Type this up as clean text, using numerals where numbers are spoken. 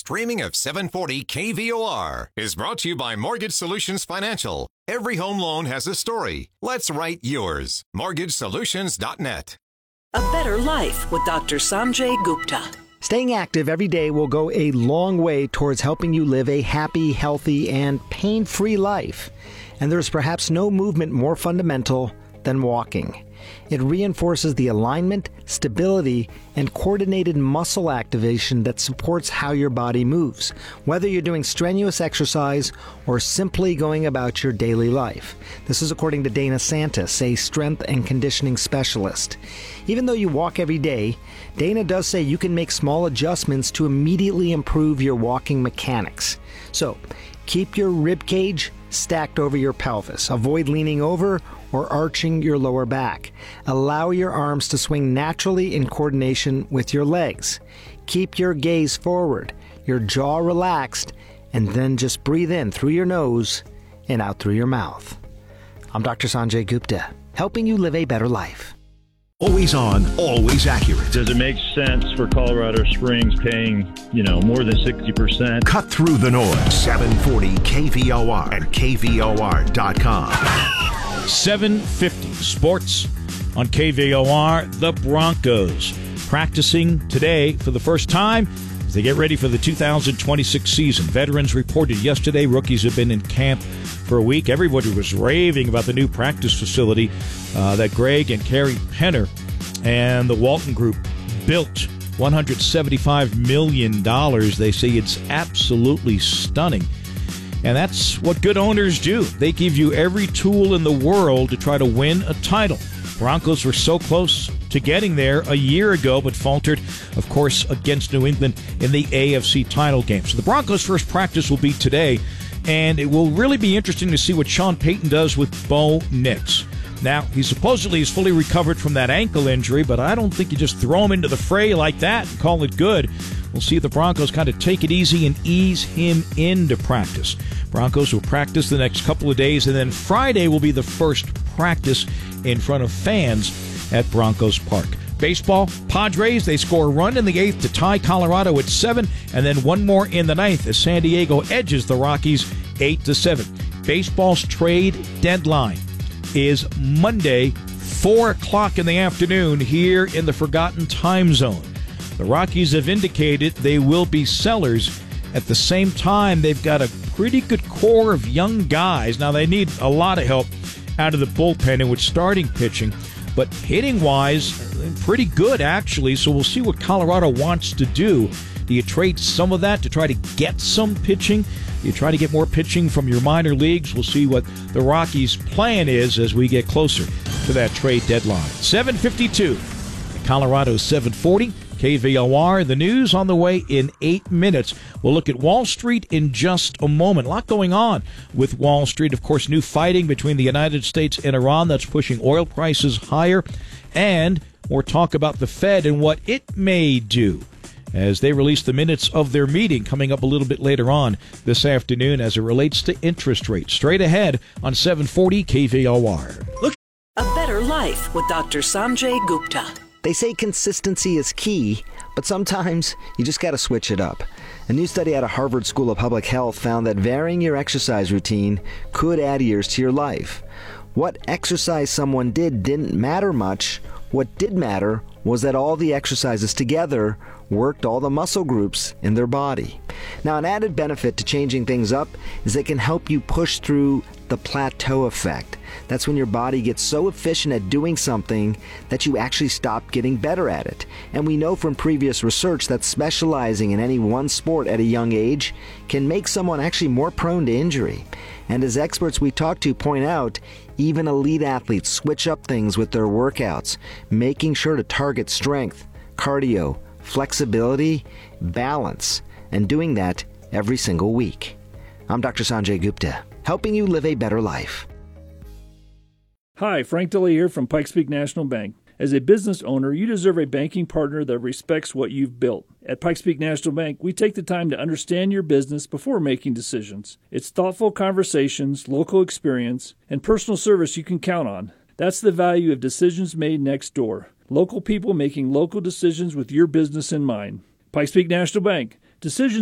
streaming of 740 KVOR is brought to you by Mortgage Solutions Financial. Every home loan has a story. Let's write yours. MortgageSolutions.net. A Better Life with Dr. Sanjay Gupta. Staying active every day will go a long way towards helping you live a happy, healthy, and pain-free life. And there's perhaps no movement more fundamental than walking. It reinforces the alignment, stability, and coordinated muscle activation that supports how your body moves, whether you're doing strenuous exercise or simply going about your daily life. This is according to Dana Santis, a strength and conditioning specialist. Even though you walk every day, Dana does say you can make small adjustments to immediately improve your walking mechanics. So, keep your rib cage stacked over your pelvis. Avoid leaning over or arching your lower back. Allow your arms to swing naturally in coordination with your legs. Keep your gaze forward, your jaw relaxed, and then just breathe in through your nose and out through your mouth. I'm Dr. Sanjay Gupta, helping you live a better life. Always on, always accurate. Does it make sense for Colorado Springs paying, more than 60%? Cut through the noise. 740 KVOR and KVOR.com. 750 Sports on KVOR. The Broncos practicing today for the first time as they get ready for the 2026 season. Veterans reported yesterday. Rookies have been in camp for a week. Everybody was raving about the new practice facility that Greg and Carrie Penner and the Walton Group built. $175 million. They say it's absolutely stunning. And that's what good owners do. They give you every tool in the world to try to win a title. Broncos were so close to getting there a year ago, but faltered, of course, against New England in the AFC title game. So the Broncos' first practice will be today, and it will really be interesting to see what Sean Payton does with Bo Nix. Now, he supposedly is fully recovered from that ankle injury, but I don't think you just throw him into the fray like that and call it good. We'll see if the Broncos kind of take it easy and ease him into practice. Broncos will practice the next couple of days, and then Friday will be the first practice in front of fans at Broncos Park. Baseball, Padres, they score a run in the 8th to tie Colorado at 7, and then one more in the 9th as San Diego edges the Rockies 8-7. Baseball's trade deadline is Monday, 4 o'clock in the afternoon here in the Forgotten Time Zone. The Rockies have indicated they will be sellers. At the same time, they've got a pretty good core of young guys. Now, they need a lot of help out of the bullpen and with starting pitching, but hitting-wise, pretty good, actually. So we'll see what Colorado wants to do. Do you trade some of that to try to get some pitching? Do you try to get more pitching from your minor leagues? We'll see what the Rockies' plan is as we get closer to that trade deadline. 7:52, Colorado 740. KVOR, the news on the way in 8 minutes. We'll look at Wall Street in just a moment. A lot going on with Wall Street. Of course, new fighting between the United States and Iran that's pushing oil prices higher. And more talk about the Fed and what it may do as they release the minutes of their meeting coming up a little bit later on this afternoon as it relates to interest rates. Straight ahead on 740 KVOR. Look. A Better Life with Dr. Sanjay Gupta. They say consistency is key, but sometimes you just got to switch it up. A new study out of Harvard School of Public Health found that varying your exercise routine could add years to your life. What exercise someone did didn't matter much. What did matter was that all the exercises together worked all the muscle groups in their body. Now, an added benefit to changing things up is they can help you push through the plateau effect. That's when your body gets so efficient at doing something that you actually stop getting better at it. And we know from previous research that specializing in any one sport at a young age can make someone actually more prone to injury. And as experts we talk to point out, even elite athletes switch up things with their workouts, making sure to target strength, cardio, flexibility, balance, and doing that every single week. I'm Dr. Sanjay Gupta, helping you live a better life. Hi, Frank DeLay here from Pikes Peak National Bank. As a business owner, you deserve a banking partner that respects what you've built. At Pikes Peak National Bank, we take the time to understand your business before making decisions. It's thoughtful conversations, local experience, and personal service you can count on. That's the value of decisions made next door. Local people making local decisions with your business in mind. Pikes Peak National Bank. Decisions